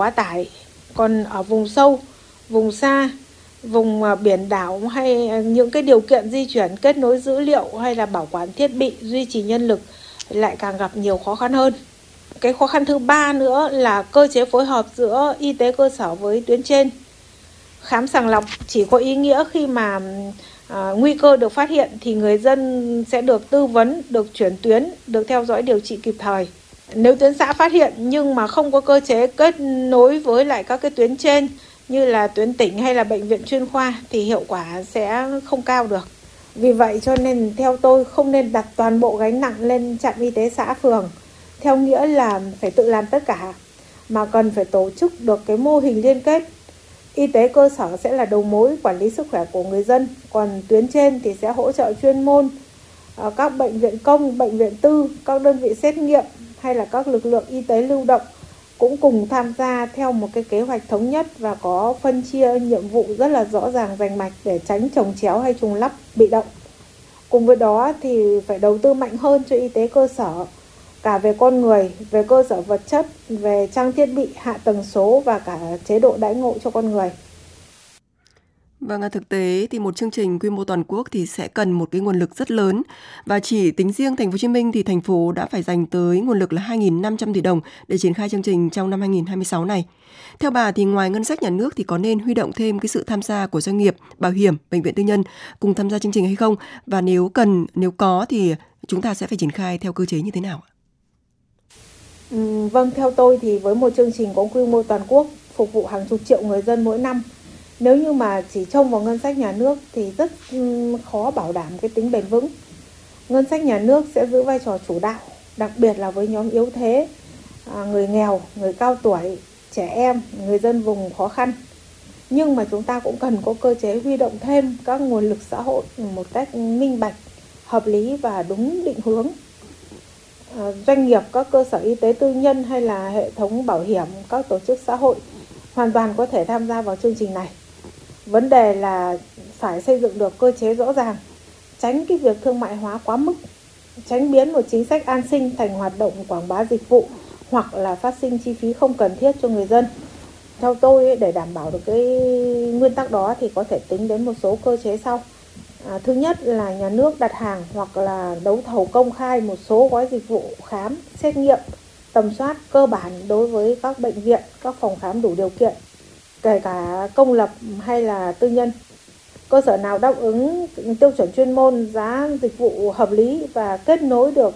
quá tải. Còn ở vùng sâu, vùng xa, vùng biển đảo hay những cái điều kiện di chuyển, kết nối dữ liệu hay là bảo quản thiết bị, duy trì nhân lực lại càng gặp nhiều khó khăn hơn. Cái khó khăn thứ ba nữa là cơ chế phối hợp giữa y tế cơ sở với tuyến trên. Khám sàng lọc chỉ có ý nghĩa khi mà nguy cơ được phát hiện thì người dân sẽ được tư vấn, được chuyển tuyến, được theo dõi điều trị kịp thời. Nếu tuyến xã phát hiện nhưng mà không có cơ chế kết nối với lại các cái tuyến trên như là tuyến tỉnh hay là bệnh viện chuyên khoa thì hiệu quả sẽ không cao được. Vì vậy cho nên theo tôi không nên đặt toàn bộ gánh nặng lên trạm y tế xã phường theo nghĩa là phải tự làm tất cả, mà cần phải tổ chức được cái mô hình liên kết. Y tế cơ sở sẽ là đầu mối quản lý sức khỏe của người dân, còn tuyến trên thì sẽ hỗ trợ chuyên môn, các bệnh viện công, bệnh viện tư, các đơn vị xét nghiệm hay là các lực lượng y tế lưu động cũng cùng tham gia theo một cái kế hoạch thống nhất và có phân chia nhiệm vụ rất là rõ ràng rành mạch để tránh chồng chéo hay trùng lắp bị động. Cùng với đó thì phải đầu tư mạnh hơn cho y tế cơ sở, cả về con người, về cơ sở vật chất, về trang thiết bị, hạ tầng số và cả chế độ đãi ngộ cho con người. Vâng, thực tế thì một chương trình quy mô toàn quốc thì sẽ cần một cái nguồn lực rất lớn, và chỉ tính riêng Thành phố Hồ Chí Minh thì thành phố đã phải dành tới nguồn lực là 2.500 tỷ đồng để triển khai chương trình trong năm 2026 này. Theo bà thì ngoài ngân sách nhà nước thì có nên huy động thêm cái sự tham gia của doanh nghiệp, bảo hiểm, bệnh viện tư nhân cùng tham gia chương trình hay không? Và nếu có thì chúng ta sẽ phải triển khai theo cơ chế như thế nào? Vâng, theo tôi thì với một chương trình có quy mô toàn quốc phục vụ hàng chục triệu người dân mỗi năm, nếu như mà chỉ trông vào ngân sách nhà nước thì rất khó bảo đảm cái tính bền vững. Ngân sách nhà nước sẽ giữ vai trò chủ đạo, đặc biệt là với nhóm yếu thế, người nghèo, người cao tuổi, trẻ em, người dân vùng khó khăn. Nhưng mà chúng ta cũng cần có cơ chế huy động thêm các nguồn lực xã hội một cách minh bạch, hợp lý và đúng định hướng. Doanh nghiệp, các cơ sở y tế tư nhân hay là hệ thống bảo hiểm, các tổ chức xã hội hoàn toàn có thể tham gia vào chương trình này. Vấn đề là phải xây dựng được cơ chế rõ ràng, tránh cái việc thương mại hóa quá mức, tránh biến một chính sách an sinh thành hoạt động quảng bá dịch vụ hoặc là phát sinh chi phí không cần thiết cho người dân. Theo tôi, để đảm bảo được cái nguyên tắc đó thì có thể tính đến một số cơ chế sau. Thứ nhất là nhà nước đặt hàng hoặc là đấu thầu công khai một số gói dịch vụ khám, xét nghiệm, tầm soát cơ bản đối với các bệnh viện, các phòng khám đủ điều kiện, kể cả công lập hay là tư nhân. Cơ sở nào đáp ứng tiêu chuẩn chuyên môn, giá dịch vụ hợp lý và kết nối được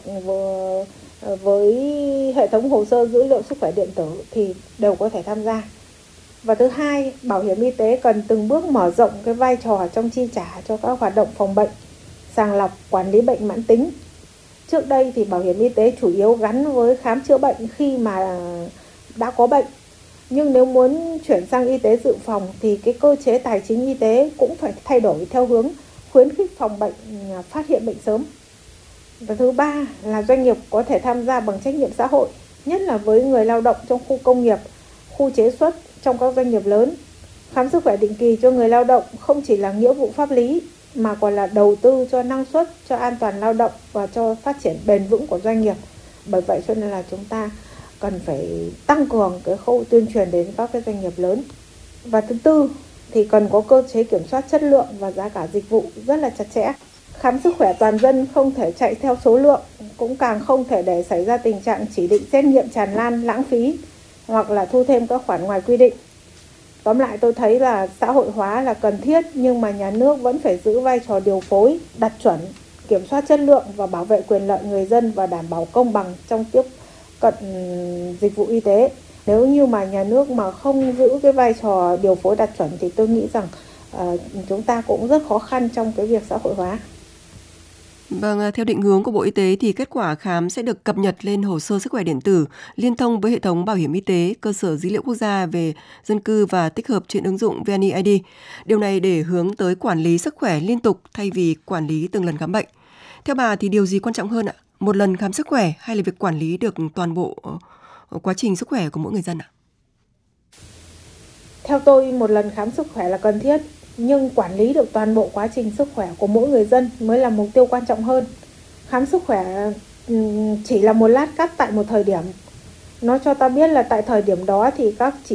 với hệ thống hồ sơ dữ liệu sức khỏe điện tử thì đều có thể tham gia. Và thứ hai, bảo hiểm y tế cần từng bước mở rộng cái vai trò trong chi trả cho các hoạt động phòng bệnh, sàng lọc, quản lý bệnh mãn tính. Trước đây thì bảo hiểm y tế chủ yếu gắn với khám chữa bệnh khi mà đã có bệnh. Nhưng nếu muốn chuyển sang y tế dự phòng thì cái cơ chế tài chính y tế cũng phải thay đổi theo hướng khuyến khích phòng bệnh, phát hiện bệnh sớm. Và thứ ba là doanh nghiệp có thể tham gia bằng trách nhiệm xã hội, nhất là với người lao động trong khu công nghiệp, khu chế xuất, trong các doanh nghiệp lớn. Khám sức khỏe định kỳ cho người lao động không chỉ là nghĩa vụ pháp lý mà còn là đầu tư cho năng suất, cho an toàn lao động và cho phát triển bền vững của doanh nghiệp. Bởi vậy cho nên là chúng ta cần phải tăng cường cái khâu tuyên truyền đến các cái doanh nghiệp lớn. Và thứ tư thì cần có cơ chế kiểm soát chất lượng và giá cả dịch vụ rất là chặt chẽ. Khám sức khỏe toàn dân không thể chạy theo số lượng, cũng càng không thể để xảy ra tình trạng chỉ định xét nghiệm tràn lan, lãng phí hoặc là thu thêm các khoản ngoài quy định. Tóm lại tôi thấy là xã hội hóa là cần thiết, nhưng mà nhà nước vẫn phải giữ vai trò điều phối, đặt chuẩn, kiểm soát chất lượng và bảo vệ quyền lợi người dân và đảm bảo công bằng trong tiếp cận dịch vụ y tế. Nếu như mà nhà nước mà không giữ cái vai trò điều phối đặt chuẩn thì tôi nghĩ rằng chúng ta cũng rất khó khăn trong cái việc xã hội hóa. Vâng, theo định hướng của Bộ Y tế thì kết quả khám sẽ được cập nhật lên hồ sơ sức khỏe điện tử, liên thông với hệ thống bảo hiểm y tế, cơ sở dữ liệu quốc gia về dân cư và tích hợp trên ứng dụng VNeID. Điều này để hướng tới quản lý sức khỏe liên tục thay vì quản lý từng lần khám bệnh. Theo bà thì điều gì quan trọng hơn ạ? Một lần khám sức khỏe hay là việc quản lý được toàn bộ quá trình sức khỏe của mỗi người dân ạ? Theo tôi, một lần khám sức khỏe là cần thiết, nhưng quản lý được toàn bộ quá trình sức khỏe của mỗi người dân mới là mục tiêu quan trọng hơn. Khám sức khỏe chỉ là một lát cắt tại một thời điểm. Nó cho ta biết là tại thời điểm đó thì các chỉ